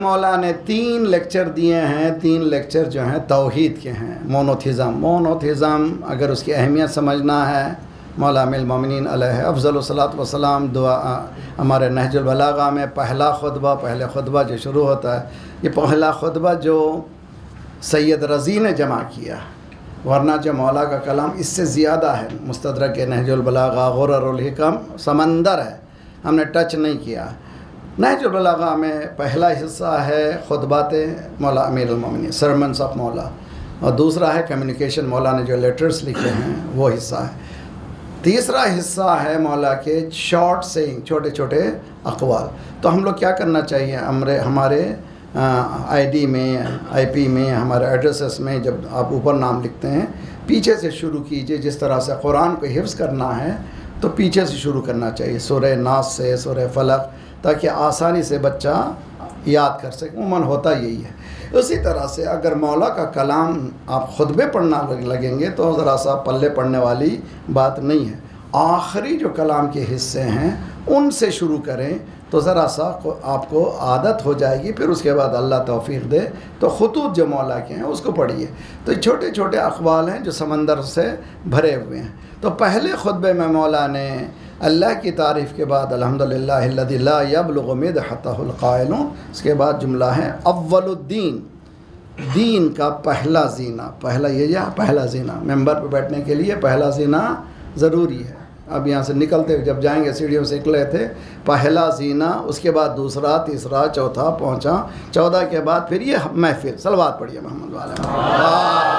मौला ने 3 लेक्चर दिए हैं। 3 लेक्चर जो हैं तौहीद के हैं। मोनोथिज़म अगर उसकी अहमियत समझना है, मौला अमीरुल मोमिनीन अलैहि अफ़ज़लुस सलात व सलाम दुआ हमारे नहजुल बलागा में पहले खुतबा जो शुरू होता है, ये पहला खुतबा जो सैयद रज़ी ने जमा किया, वरना जो मौला का कलाम इससे ज़्यादा है। मुस्तदरक नहजुल बलागा गुर्रुल हिकम समंदर है, हमने टच नहीं किया। नहजुल बलागा में पहला हिस्सा है खुतबात मौला अमीरुल मोमिनीन, सरमन्स ऑफ मौला, और दूसरा है कम्युनिकेशन, मौला ने जो लेटर्स लिखे हैं वो हिस्सा है। तीसरा हिस्सा है मौला के शॉर्ट सेइंग, छोटे छोटे अक़वाल। तो हम लोग क्या करना चाहिए, हमारे आईडी में, आईपी में, हमारे एड्रेसेस में जब आप ऊपर नाम लिखते हैं पीछे से शुरू कीजिए। जिस तरह से कुरान को हिफ्ज़ करना है तो पीछे से शुरू करना चाहिए, सूरह नास से, सूरह फलक, ताकि आसानी से बच्चा याद कर सके। उमूमन होता यही है। उसी तरह से अगर मौला का कलाम आप खुतबे पढ़ना लगेंगे तो ज़रा सा पल्ले पड़ने वाली बात नहीं है। आखिरी जो कलाम के हिस्से हैं उनसे शुरू करें तो ज़रा सा आपको आदत हो जाएगी। फिर उसके बाद अल्लाह तौफीक दे तो खुतूत जो मौला के हैं उसको पढ़िए। तो छोटे छोटे अक़वाल हैं जो समंदर से भरे हुए हैं। तो पहले खुतबे में मौला ने अल्लाह की तारीफ़ के बाद अल्हम्दुलिल्लाहिल्लज़ी ला यबलुगु मिदहतहुल क़ाइलून, उसके बाद जुमला है अव्वलुद्दीन, दीन का पहला जीना। पहला जीना मेंबर पर बैठने के लिए पहला जीना ज़रूरी है। अब यहाँ से निकलते हुए जब जाएंगे सीढ़ियों से निकले थे, पहला जीना, उसके बाद दूसरा, तीसरा, चौथा, पहुँचा 14 के बाद फिर ये महफिल। सलवात पढ़िए मोहम्मद वाले।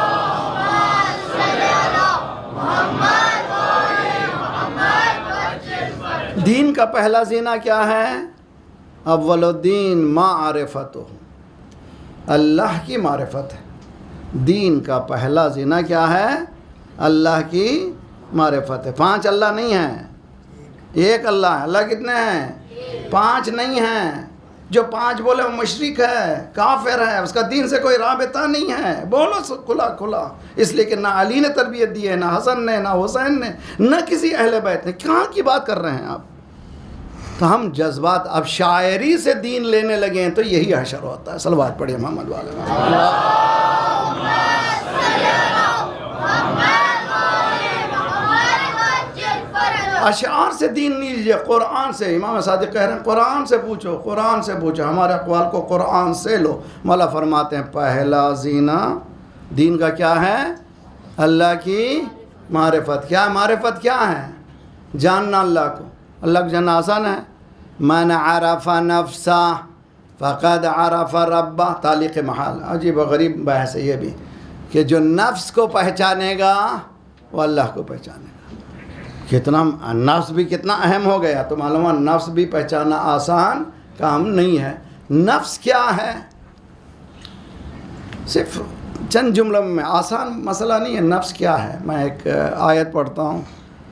दीन का पहला जीना क्या है? अव्वलुद्दीन मारिफतुहु, अल्लाह की मारिफत है। दीन का पहला जीना क्या है? अल्लाह की मारिफत है। 5 अल्लाह नहीं है, एक अल्लाह है। अल्लाह कितने हैं? 5 नहीं हैं। जो 5 बोले वो मुशरिक है, काफिर है, उसका दीन से कोई राबिता नहीं है। बोलो खुला। इसलिए कि ना अली ने तरबियत दी है, ना हसन ने, ना हुसैन ने, ना किसी अहले बैत ने। कहाँ की बात कर रहे हैं आप? तो हम जज्बात, अब शायरी से दीन लेने लगे हैं तो यही हशर होता है। सलवात पढ़िए मोहम्मद वाले। अशार से दीन नहीं लीजिए, कुरान से। इमाम सादिक कह रहे हैं कुरान से पूछो, हमारे अक़वाल को कुरान से लो। मौला फरमाते हैं पहला जीना दीन का क्या है? अल्लाह की मारिफत। क्या मारिफत क्या है? जानना अल्लाह को। अल्लाह को जानना आसान है। मन अरफ़ा नफ्सा फ़क़द अरफ़ा रब्बा, तालिक़ महल। अजीब व गरीब बहस है ये भी, कि जो नफ्स को पहचानेगा वो अल्लाह को पहचानेगा। कितना नफ्स भी कितना अहम हो गया। तो मालूम है नफ्स भी पहचानना आसान काम नहीं है। नफ्स क्या है? सिर्फ चंद जुमलों में, आसान मसला नहीं है। नफ्स क्या है? मैं एक आयत पढ़ता हूँ,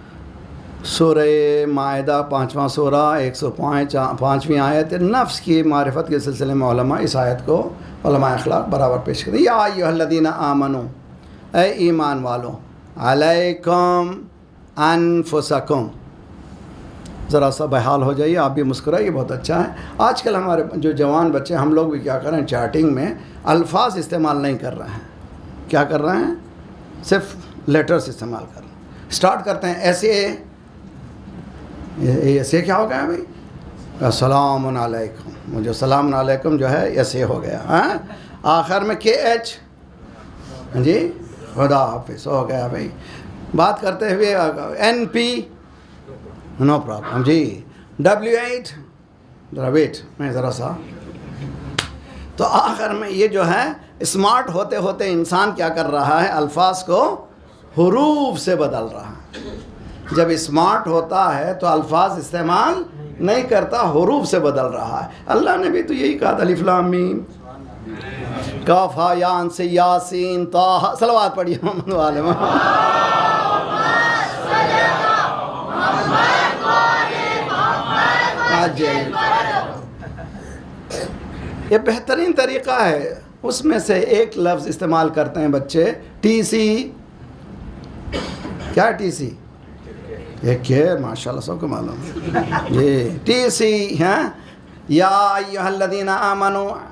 सूरह माइदा 5वां सूरा 105वीं आयत। नफ्स की मारिफत के सिलसिले में उलमा इस आयत को उलमा अखलाक बराबर पेश करें। या अय्युहल्लज़ीना आमनू, ए ईमान वालों, अलैकुम अनफुसकुम। ज़रा सा बहाल हो जाइए, आप भी मुस्कुराइए, बहुत अच्छा है। आजकल हमारे जो जवान बच्चे, हम लोग भी क्या कर रहे हैं, चैटिंग में अल्फाज इस्तेमाल नहीं कर रहे हैं। क्या कर रहे हैं? सिर्फ लेटर्स इस्तेमाल कर रहे हैं। स्टार्ट करते हैं ऐसे, ऐसे क्या हो गया भाई? अस्सलाम अलैकुम, मुझे सलाम अलैकुम जो है ऐसे हो गया। हाँ, आखिर में KH, जी खुदा हाफिज़ हो गया भाई। बात करते हुए NP, नो प्रॉब्लम जी। W8, ज़रा वेट, मैं ज़रा सा। तो आखिर में ये जो है स्मार्ट होते होते इंसान क्या कर रहा है? अल्फाज को हुरूफ से बदल रहा है। जब स्मार्ट होता है तो अल्फाज इस्तेमाल नहीं करता, हुरूफ से बदल रहा है। अल्लाह ने भी तो यही कहा, अलिफ लाम मीम काफ हा या से यासीन ताहा। सलवात पढ़िए मोहम्मद वाले। ये बेहतरीन तरीक़ा है। उसमें से एक लफ्ज़ इस्तेमाल करते हैं बच्चे, TC। क्या TC? एक है, माशाल्लाह सबको मालूम है जी। TC हैं, या अय्युहल्लज़ीना आमनू